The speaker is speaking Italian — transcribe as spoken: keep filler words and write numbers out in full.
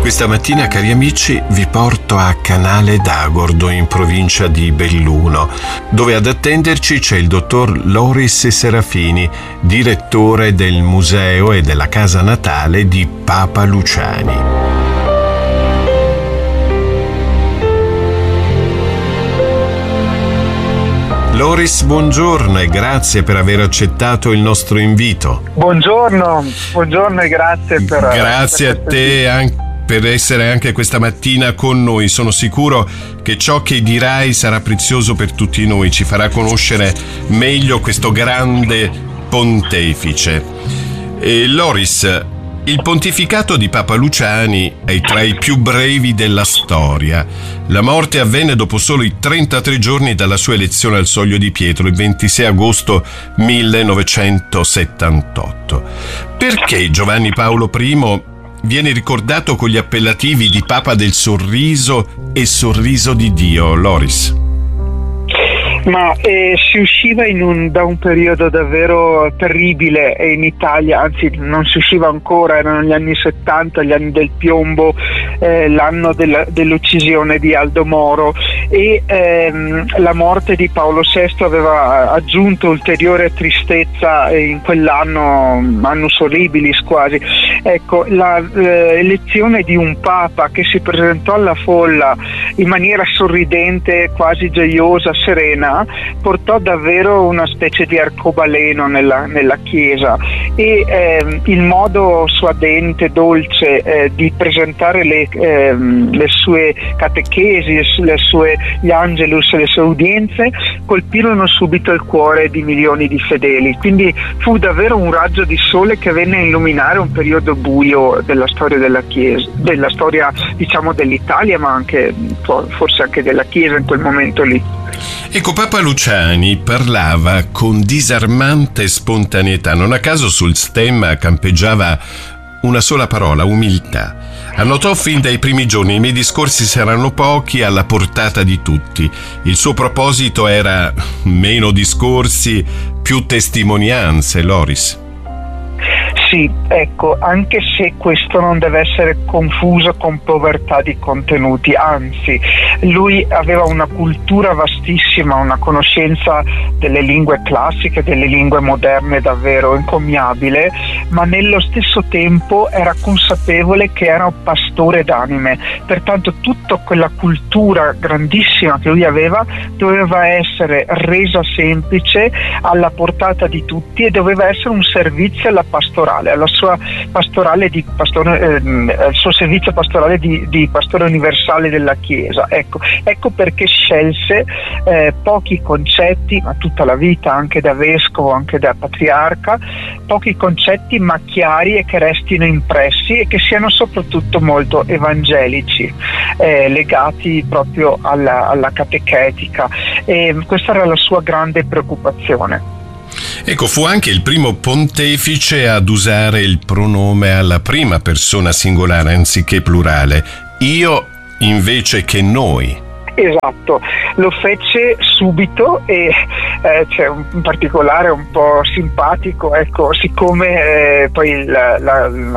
Questa mattina, cari amici, vi porto a Canale d'Agordo, in provincia di Belluno, dove ad attenderci c'è il dottor Loris Serafini, direttore del museo e della casa natale di Papa Luciani. Loris, buongiorno e grazie per aver accettato il nostro invito. Buongiorno, buongiorno e grazie per... Grazie per a te anche per essere anche questa mattina con noi. Sono sicuro che ciò che dirai sarà prezioso per tutti noi, ci farà conoscere meglio questo grande pontefice. E Loris, il pontificato di Papa Luciani è tra i più brevi della storia. La morte avvenne dopo solo i trentatré giorni dalla sua elezione al Soglio di Pietro, il ventisei agosto millenovecentosettantotto. Perché Giovanni Paolo I viene ricordato con gli appellativi di Papa del Sorriso e Sorriso di Dio, Loris? Ma eh, si usciva in un, da un periodo davvero terribile in Italia, anzi non si usciva ancora, erano gli anni settanta, gli anni del piombo, eh, l'anno della, dell'uccisione di Aldo Moro, e ehm, la morte di Paolo sesto aveva aggiunto ulteriore tristezza in quell'anno, annus horribilis quasi. Ecco, la eh, elezione di un Papa che si presentò alla folla in maniera sorridente, quasi gioiosa, serena, portò davvero una specie di arcobaleno nella, nella Chiesa, e eh, il modo suadente, dolce eh, di presentare le, eh, le sue catechesi, le sue, gli angelus, le sue udienze colpirono subito il cuore di milioni di fedeli. Quindi fu davvero un raggio di sole che venne a illuminare un periodo buio della storia della Chiesa, della storia, diciamo, dell'Italia, ma anche forse anche della Chiesa in quel momento lì. Ecco, Papa Luciani parlava con disarmante spontaneità. Non a caso sul stemma campeggiava una sola parola: umiltà. Annotò fin dai primi giorni: i miei discorsi saranno pochi, alla portata di tutti. Il suo proposito era meno discorsi, più testimonianze, Loris. Sì, ecco, anche se questo non deve essere confuso con povertà di contenuti, anzi, lui aveva una cultura vastissima, una conoscenza delle lingue classiche, delle lingue moderne davvero encomiabile, ma nello stesso tempo era consapevole che era un pastore d'anime, pertanto tutta quella cultura grandissima che lui aveva doveva essere resa semplice, alla portata di tutti, e doveva essere un servizio alla pastorale, alla sua pastorale di pastore, eh, al suo servizio pastorale di, di pastore universale della Chiesa. Ecco, ecco perché scelse eh, pochi concetti, ma tutta la vita, anche da vescovo, anche da patriarca, pochi concetti ma chiari e che restino impressi e che siano soprattutto molto evangelici, eh, legati proprio alla, alla catechetica. E questa era la sua grande preoccupazione. Ecco, fu anche il primo pontefice ad usare il pronome alla prima persona singolare anziché plurale, io invece che noi. Esatto, lo fece subito, e eh, c'è un, un particolare un po' simpatico, ecco, siccome eh, poi la, la,